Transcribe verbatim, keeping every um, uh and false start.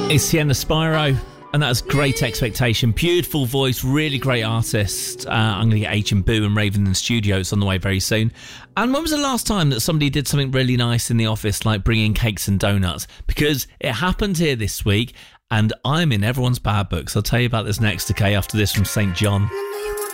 It's Sienna Spyro, and that's Great Expectation. Beautiful voice, really great artist. Uh, I'm going to get H and Boo and Raven in the studios on the way very soon. And when was the last time that somebody did something really nice in the office, like bringing cakes and donuts? Because it happened here this week, and I'm in everyone's bad books. I'll tell you about this next, okay, after this from Saint John. I know you